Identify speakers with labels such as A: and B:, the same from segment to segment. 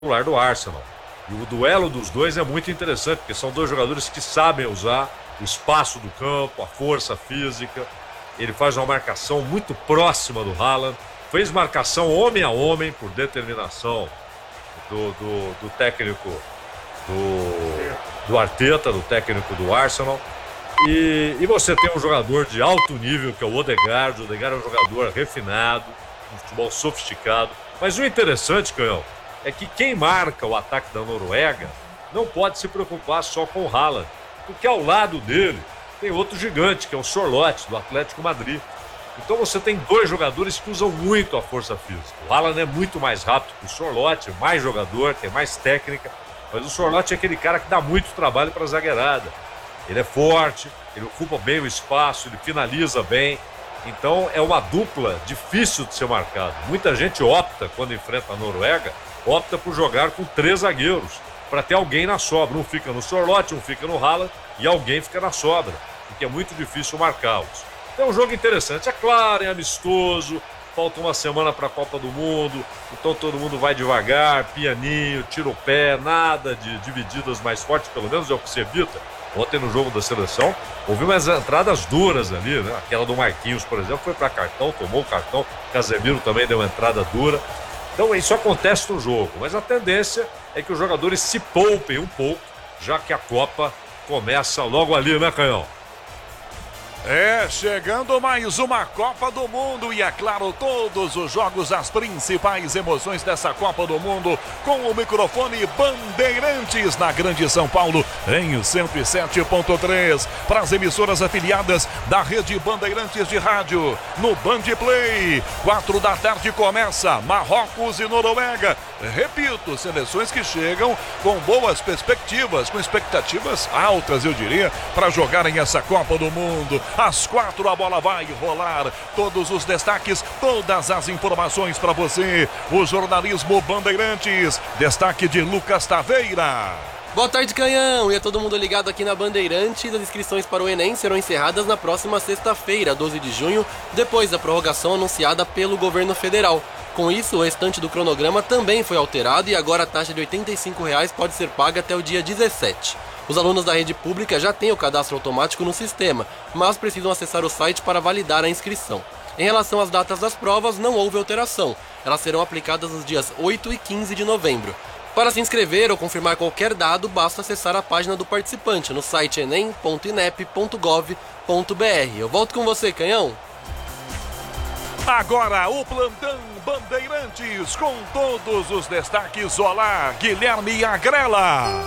A: titular do Arsenal. E o duelo dos dois é muito interessante, porque são dois jogadores que sabem usar o espaço do campo, a força física. Ele faz uma marcação muito próxima do Haaland, fez marcação homem a homem por determinação do técnico do Arteta, do técnico do Arsenal. E você tem um jogador de alto nível, que é o Odegaard. O Odegaard é um jogador refinado, um futebol sofisticado. Mas o interessante, Canhão, é que quem marca o ataque da Noruega não pode se preocupar só com o Haaland, porque ao lado dele tem outro gigante, que é o Sorloth, do Atlético Madrid. Então você tem dois jogadores que usam muito a força física. O Haaland é muito mais rápido que o Sorloth, mais jogador, tem mais técnica, mas o Sorloth é aquele cara que dá muito trabalho para a zagueirada. Ele é forte, ele ocupa bem o espaço, ele finaliza bem. Então é uma dupla difícil de ser marcada. Muita gente opta, quando enfrenta a Noruega, opta por jogar com 3 zagueiros, para ter alguém na sobra. Um fica no Sorloth, um fica no Haaland e alguém fica na sobra, porque é muito difícil marcá-los. Então é um jogo interessante. É claro, é amistoso, falta uma semana para a Copa do Mundo, então todo mundo vai devagar, pianinho, tira o pé, nada de divididas mais fortes, pelo menos é o que se evita. Ontem no jogo da seleção, houve umas entradas duras ali, né? Aquela do Marquinhos, por exemplo, foi para cartão, tomou o cartão. Casemiro também deu uma entrada dura. Então isso acontece no jogo, mas a tendência é que os jogadores se poupem um pouco, já que a Copa começa logo ali, né, Canhão?
B: Chegando mais uma Copa do Mundo e, é claro, todos os jogos, as principais emoções dessa Copa do Mundo, com o microfone Bandeirantes na Grande São Paulo, em 107.3, para as emissoras afiliadas da rede Bandeirantes de rádio, no Band Play, 4 da tarde começa Marrocos e Noruega. Repito, seleções que chegam com boas perspectivas, com expectativas altas, eu diria, para jogarem essa Copa do Mundo. Às 4 a bola vai rolar. Todos os destaques, todas as informações para você. O jornalismo Bandeirantes. Destaque de Lucas Taveira.
C: Boa tarde, Canhão. E é todo mundo ligado aqui na Bandeirantes. As inscrições para o Enem serão encerradas na próxima sexta-feira, 12 de junho, depois da prorrogação anunciada pelo governo federal. Com isso, o restante do cronograma também foi alterado e agora a taxa de R$ 85,00 pode ser paga até o dia 17. Os alunos da rede pública já têm o cadastro automático no sistema, mas precisam acessar o site para validar a inscrição. Em relação às datas das provas, não houve alteração. Elas serão aplicadas nos dias 8 e 15 de novembro. Para se inscrever ou confirmar qualquer dado, basta acessar a página do participante no site enem.inep.gov.br. Eu volto com você, Canhão.
B: Agora o plantão Bandeirantes com todos os destaques. Olá, Guilherme Agrela.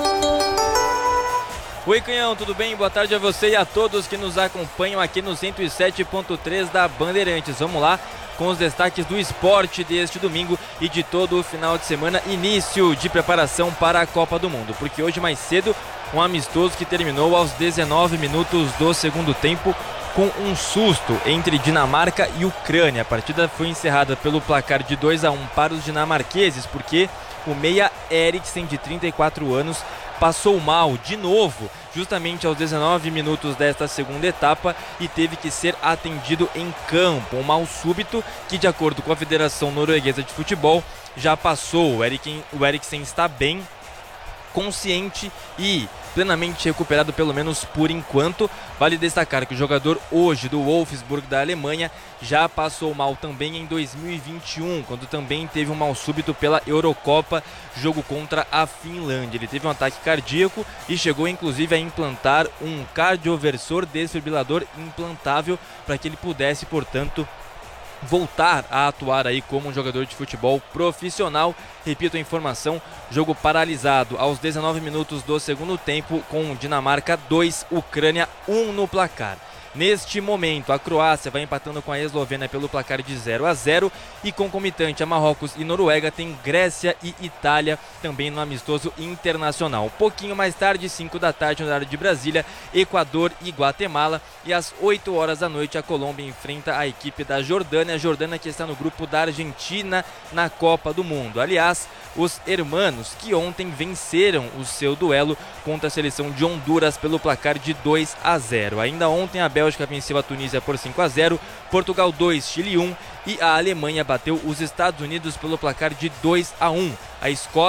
D: Oi, Canhão, tudo bem? Boa tarde a você e a todos que nos acompanham aqui no 107.3 da Bandeirantes. Vamos lá com os destaques do esporte deste domingo e de todo o final de semana, início de preparação para a Copa do Mundo, porque hoje mais cedo um amistoso que terminou aos 19 minutos do segundo tempo com um susto entre Dinamarca e Ucrânia. A partida foi encerrada pelo placar de 2-1 para os dinamarqueses, porque o meia Eriksen, de 34 anos, passou mal de novo, justamente aos 19 minutos desta segunda etapa, e teve que ser atendido em campo. Um mal súbito que, de acordo com a Federação Norueguesa de Futebol, já passou. O Eriksen está bem, consciente e plenamente recuperado, pelo menos por enquanto. Vale destacar que o jogador hoje do Wolfsburg da Alemanha já passou mal também em 2021, quando também teve um mal súbito pela Eurocopa, jogo contra a Finlândia. Ele teve um ataque cardíaco e chegou inclusive a implantar um cardioversor desfibrilador implantável para que ele pudesse, portanto, voltar a atuar aí como um jogador de futebol profissional. Repito a informação, jogo paralisado aos 19 minutos do segundo tempo, com Dinamarca 2, Ucrânia 1 no placar. Neste momento, a Croácia vai empatando com a Eslovênia pelo placar de 0-0 e, concomitante a Marrocos e Noruega, tem Grécia e Itália também no amistoso internacional. Pouquinho mais tarde, 5 da tarde, no horário de Brasília, Equador e Guatemala, e às 8 horas da noite a Colômbia enfrenta a equipe da Jordânia, que está no grupo da Argentina na Copa do Mundo. Aliás, os hermanos que ontem venceram o seu duelo contra a seleção de Honduras pelo placar de 2-0. Ainda ontem a Bélgica venceu a Tunísia por 5-0, Portugal 2, Chile 1 e a Alemanha bateu os Estados Unidos pelo placar de 2-1. a Escócia